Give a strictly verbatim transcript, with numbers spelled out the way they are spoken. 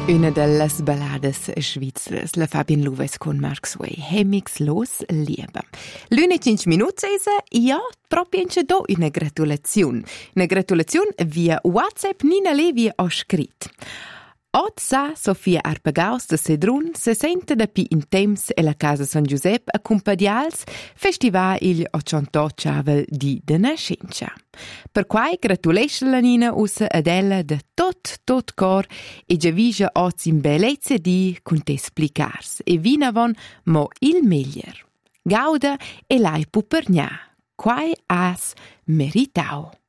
Una delle balladas svizzere, la Fabian Luves con Mark Sway, Hemmix los Liebe. L'una cinque minuti esa, ja, proprio in do una gratulazione. Una gratulazione via WhatsApp, Nina Levi ha scritto. Od sa Sofia Arpagaus de Sedrun se sente da pi in temps e la casa San Giuseppe a Cumpadials festival il ottantotto di de nascenza. Per quai gratulesce la Nina usa ad ella de tot, tot cor e già vija oz in bellezza di con te splicars e vinavon mo il meglier. Gauda e lai pupernà, quai has meritau.